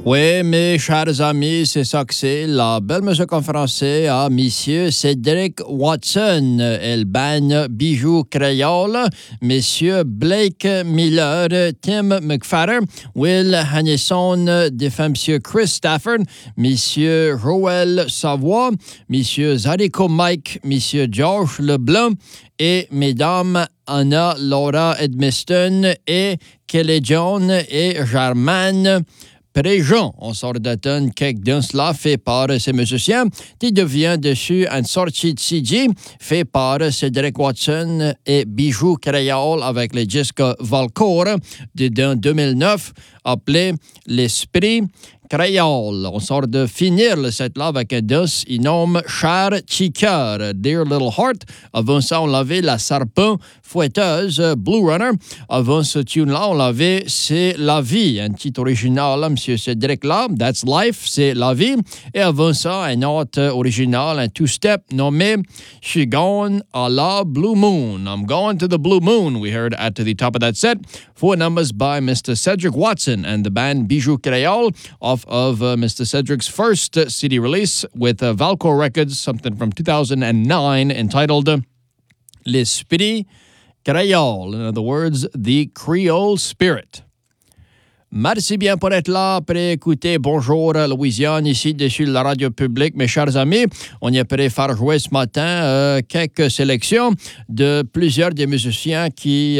Oui, mes chers amis, c'est ça que c'est. La belle musique en français à Monsieur Cédric Watson, El Ban Bijou Créole, Monsieur Blake Miller, Tim McFadden, Will Hannison, défunt Monsieur Chris Stafford, Monsieur Joël Savoie, Monsieur Zarico Mike, Monsieur Josh Leblanc et Mesdames Anna Laura Edmiston et Kelly John et Germaine Préjean. On sort d'automne quelques d'un cela fait par ces musiciens qui devient dessus une sortie de CD fait par Cédric Watson et Bijou Créole avec les disques Valcourt de 2009 appelé L'Esprit Créole. On sort de finir le set-là avec un dos, il nomme Cher Chiqueur, Dear Little Heart. Avant ça, on l'avait la Sarpin Fouetteuse, Blue Runner. Avant ce tune-là, on l'avait C'est la vie, un titre original, M. Cédric là, That's Life, c'est la vie. Et avant ça, un autre original, un two-step nommé She Gone à la Blue Moon. I'm going to the Blue Moon, we heard at the top of that set. 4 numbers by Mr. Cedric Watson and the band Bijou Créole off of Mr. Cedric's first CD release with Valcourt Records, something from 2009 entitled L'Esprit Créole. In other words, the Creole Spirit. Merci bien pour être là, après écouter Bonjour Louisiane ici dessus la radio publique. Mes chers amis, on y a prêt faire jouer ce matin quelques sélections de plusieurs des musiciens qui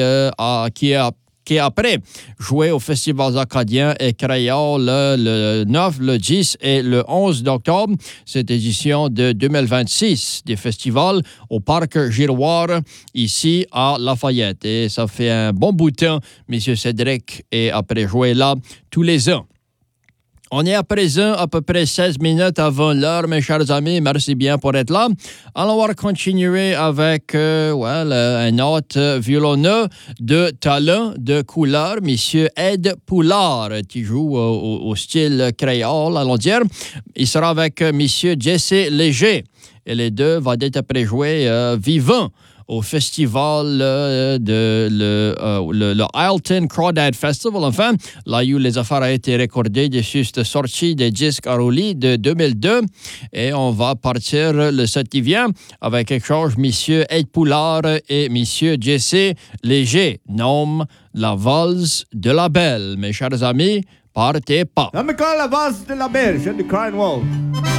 après joué au Festival acadien et créole le 9, le 10 et le 11 d'octobre, cette édition de 2026 des festivals au Parc Giroir ici à Lafayette. Et ça fait un bon bout de temps, M. Cédric est après joué là tous les ans. On est à présent à peu près 16 minutes avant l'heure, mes chers amis. Merci bien pour être là. Alors, on va continuer avec un autre violonneux de talent, de couleur, Monsieur Ed Poulard, qui joue au style créole, allons dire. Il sera avec Monsieur Jesse Léger. Et les deux vont être après jouer vivant au festival le Isleton Crawdad Festival. Enfin, là où les affaires ont été recordées dessus cette sortie des disques à roulis de 2002. Et on va partir le 7 qui vient avec quelque chose, Monsieur Ed Poulard et Monsieur Jesse Léger. Nomme La Valse de la Belle. Mes chers amis, partez pas. Let me call La Valse de la Belle, je de Crying Wolf.